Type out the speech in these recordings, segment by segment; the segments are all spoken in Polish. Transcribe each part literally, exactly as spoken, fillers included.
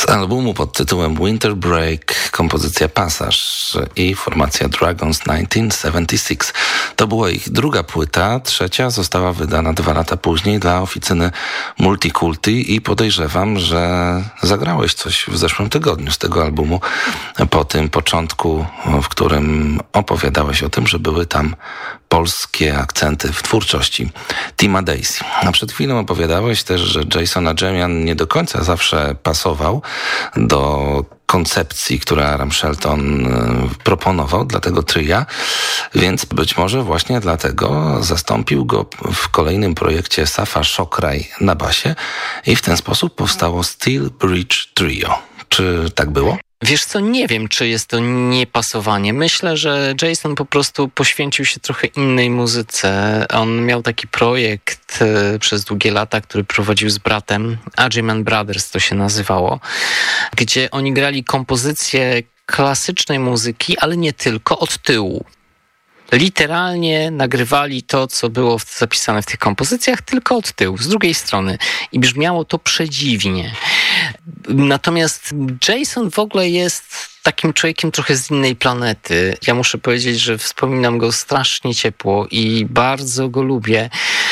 Z albumu pod tytułem Winter Break kompozycja Passage i formacja Dragons tysiąc dziewięćset siedemdziesiąt sześć. To była ich druga płyta, trzecia została wydana dwa lata później dla oficyny Multikulti i podejrzewam, że zagrałeś coś w zeszłym tygodniu z tego albumu po tym początku, w którym opowiadałeś o tym, że były tam polskie akcenty w twórczości Tima Daisy. A przed chwilą opowiadałeś też, że Jason Adjemian nie do końca zawsze pasował do koncepcji, którą Aram Shelton proponował dla tego tria, więc być może właśnie dlatego zastąpił go w kolejnym projekcie Safa Shokraj na basie i w ten sposób powstało Steel Bridge Trio. Czy tak było? Wiesz co, nie wiem, czy jest to niepasowanie. Myślę, że Jason po prostu poświęcił się trochę innej muzyce. On miał taki projekt e, przez długie lata, który prowadził z bratem, Adjemian Brothers to się nazywało, gdzie oni grali kompozycje klasycznej muzyki, ale nie tylko, od tyłu. Literalnie nagrywali to, co było zapisane w tych kompozycjach, tylko od tyłu, z drugiej strony. I brzmiało to przedziwnie. Natomiast Jason w ogóle jest takim człowiekiem trochę z innej planety. Ja muszę powiedzieć, że wspominam go strasznie ciepło i bardzo go lubię,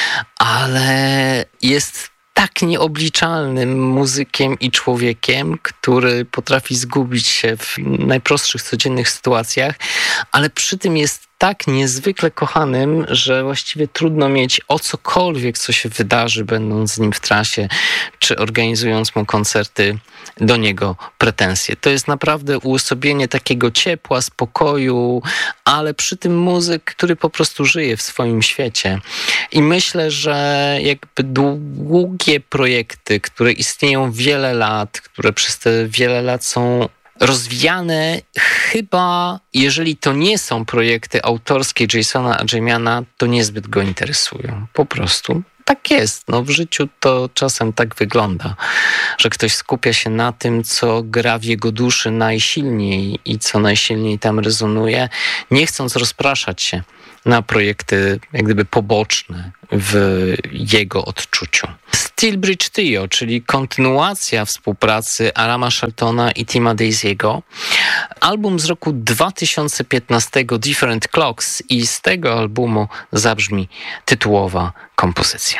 ale jest tak nieobliczalnym muzykiem i człowiekiem, który potrafi zgubić się w najprostszych codziennych sytuacjach, ale przy tym jest tak niezwykle kochanym, że właściwie trudno mieć o cokolwiek, co się wydarzy, będąc z nim w trasie, czy organizując mu koncerty, do niego pretensje. To jest naprawdę uosobienie takiego ciepła, spokoju, ale przy tym muzyk, który po prostu żyje w swoim świecie. I myślę, że jakby długie projekty, które istnieją wiele lat, które przez te wiele lat są rozwijane, chyba jeżeli to nie są projekty autorskie Jasona Adjemiana, to niezbyt go interesują. Po prostu. Tak jest. No w życiu to czasem tak wygląda, że ktoś skupia się na tym, co gra w jego duszy najsilniej i co najsilniej tam rezonuje, nie chcąc rozpraszać się na projekty jak gdyby poboczne w jego odczuciu. Steel Bridge Trio, czyli kontynuacja współpracy Arama Sheltona i Tima Daisy'ego. Album z roku dwa tysiące piętnastego Different Clocks i z tego albumu zabrzmi tytułowa kompozycja.